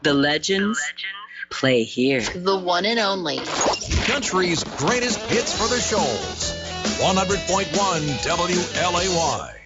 The legends play here. The one and only. Country's greatest hits for the shoals. 100.1 WLAY.